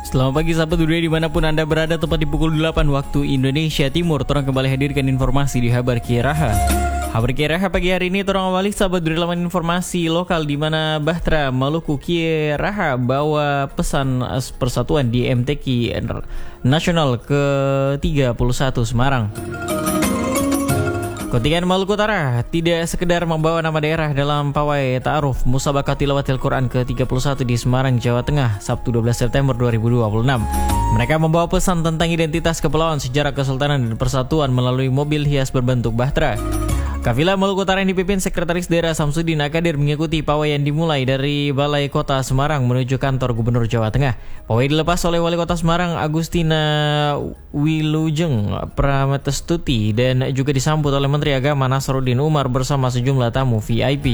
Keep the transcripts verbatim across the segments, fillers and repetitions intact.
Selamat pagi sahabat dunia dimanapun Anda berada, tepat di pukul delapan waktu Indonesia Timur. Torang kembali hadirkan informasi di Habar Kiaraha. Habar Kiaraha pagi hari ini torang awali sahabat dunia laman informasi lokal di mana Bahtera Maluku Kiaraha bawa pesan persatuan di M T Q Nasional ke tiga puluh satu Semarang. Kontingen Maluku Utara tidak sekedar membawa nama daerah dalam pawai ta'aruf Musabaqah Tilawatil Quran ke tiga puluh satu di Semarang, Jawa Tengah, Sabtu dua belas September dua ribu dua puluh enam. Mereka membawa pesan tentang identitas kepulauan, sejarah kesultanan dan persatuan melalui mobil hias berbentuk bahtera. Kafilah Maluku Utara yang dipimpin Sekretaris Daerah Samsudin Akadir mengikuti pawai yang dimulai dari Balai Kota Semarang menuju kantor Gubernur Jawa Tengah. Pawai dilepas oleh Wali Kota Semarang Agustina Wilujeng Prametestuti dan juga disambut oleh Menteri Agama Nasruddin Umar bersama sejumlah tamu V I P.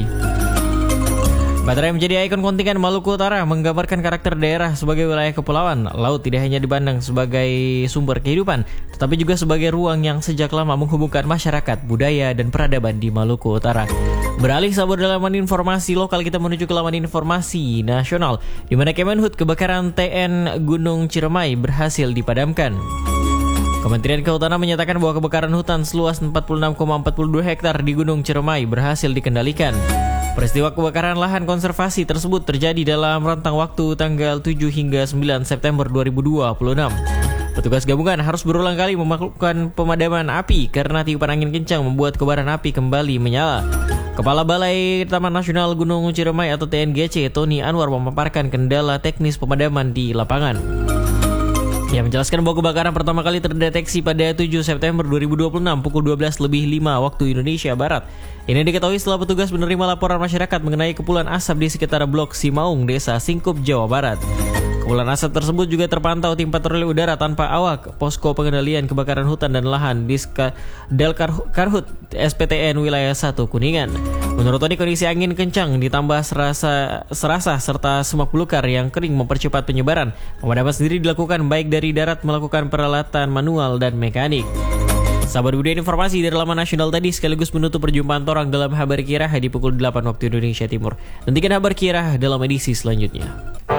Bahtera yang menjadi ikon kontingen Maluku Utara menggambarkan karakter daerah sebagai wilayah kepulauan. Laut tidak hanya dipandang sebagai sumber kehidupan, tetapi juga sebagai ruang yang sejak lama menghubungkan masyarakat, budaya, dan peradaban di Maluku Utara. Beralih sahabat laman informasi lokal, kita menuju ke laman informasi nasional, di mana Kemenhub kebakaran T N Gunung Ciremai berhasil dipadamkan. Kementerian Kehutanan menyatakan bahwa kebakaran hutan seluas empat puluh enam koma empat puluh dua hektar di Gunung Ciremai berhasil dikendalikan. Peristiwa kebakaran lahan konservasi tersebut terjadi dalam rentang waktu tanggal tujuh hingga sembilan September dua ribu dua puluh enam. Petugas gabungan harus berulang kali melakukan pemadaman api karena tiupan angin kencang membuat kobaran api kembali menyala. Kepala Balai Taman Nasional Gunung Ciremai atau T N G C, Tony Anwar, memaparkan kendala teknis pemadaman di lapangan. Ia menjelaskan bahwa kebakaran pertama kali terdeteksi pada tujuh September dua ribu dua puluh enam pukul dua belas lebih lima waktu Indonesia Barat. Ini diketahui setelah petugas menerima laporan masyarakat mengenai kepulan asap di sekitar Blok Simaung, Desa Singkup, Jawa Barat. Kepulan asap tersebut juga terpantau tim patroli udara tanpa awak posko pengendalian kebakaran hutan dan lahan di Delkarhut S P T N wilayah satu Kuningan. Menurut Tony, kondisi angin kencang ditambah serasa, serasa serta semak belukar yang kering mempercepat penyebaran. Pemadaman sendiri dilakukan baik dari darat melakukan peralatan manual dan mekanik. Sahabat budaya, informasi dari laman nasional tadi sekaligus menutup perjumpaan torang dalam Habar Kiaraha di pukul delapan waktu Indonesia Timur. Nantikan Habar Kiaraha dalam edisi selanjutnya.